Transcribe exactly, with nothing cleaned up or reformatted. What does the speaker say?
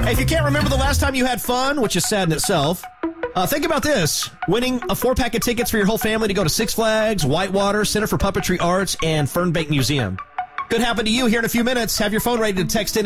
Hey, if you can't remember the last time you had fun, which is sad in itself, uh, think about this. Winning a four-pack of tickets for your whole family to go to Six Flags, Whitewater, Center for Puppetry Arts, and Fernbank Museum. Could happen to you here in a few minutes. Have your phone ready to text in